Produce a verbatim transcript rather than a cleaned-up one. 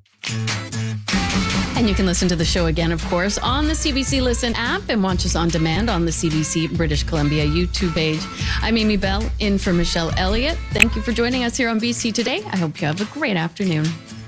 And you can listen to the show again, of course, on the C B C Listen app and watch us on demand on the C B C British Columbia YouTube page. I'm Amy Bell, in for Michelle Elliott. Thank you for joining us here on B C Today. I hope you have a great afternoon.